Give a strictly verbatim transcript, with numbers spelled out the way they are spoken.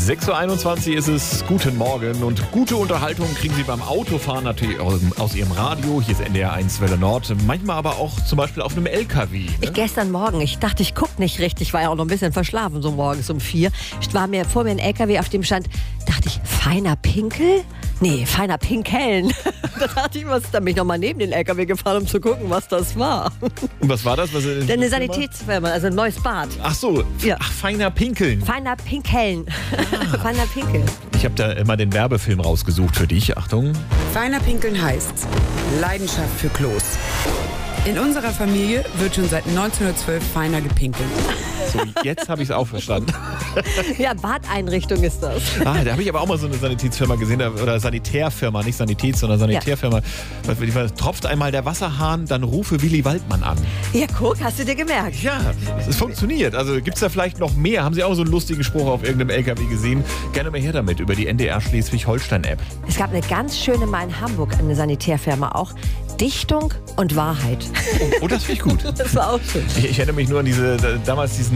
sechs Uhr einundzwanzig ist es. Guten Morgen und gute Unterhaltung kriegen Sie beim Autofahren natürlich aus Ihrem Radio. Hier ist N D R eins Welle Nord. Manchmal aber auch zum Beispiel auf einem L K W. Ne? Ich gestern Morgen, ich dachte, ich gucke nicht richtig, war ja auch noch ein bisschen verschlafen, so morgens um vier. Ich war mir vor mir ein L K W, auf dem stand, dachte ich, feiner Pinkel? Nee, feiner Pinkeln. Da dachte ich, was ist da? Bin ich nochmal neben den L K W gefahren, um zu gucken, was das war. Und was war das? Was Denn eine Sanitätsfirma, also ein neues Bad. Ach so, ja. Ach, feiner Pinkeln. Feiner Pinkeln. Ah. Feiner Pinkel. Ich habe da immer den Werbefilm rausgesucht für dich. Achtung. Feiner Pinkeln heißt Leidenschaft für Klos. In unserer Familie wird schon seit neunzehnhundertzwölf feiner gepinkelt. So, jetzt habe ich es auch verstanden. Ja, Badeinrichtung ist das. Ah, da habe ich aber auch mal so eine Sanitätsfirma gesehen, oder Sanitärfirma, nicht Sanitäts, sondern Sanitärfirma. Ja. Tropft einmal der Wasserhahn, dann rufe Willy Waldmann an. Ja, guck, hast du dir gemerkt? Ja, es funktioniert. Also gibt es da vielleicht noch mehr? Haben Sie auch so einen lustigen Spruch auf irgendeinem L K W gesehen? Gerne mal her damit über die N D R Schleswig-Holstein-App. Es gab eine ganz schöne mal in Hamburg, eine Sanitärfirma auch. Dichtung und Wahrheit. Oh, oh das finde ich gut. Das war auch schön. Ich, ich erinnere mich nur an diese, damals diesen